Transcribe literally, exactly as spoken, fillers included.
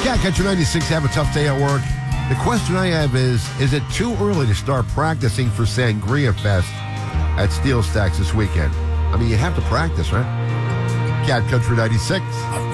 Cat Country ninety-six, have a tough day at work. The question I have is, is it too early to start practicing for Sangria Fest at Steel Stacks this weekend? I mean, you have to practice, right? Cat Country ninety-six.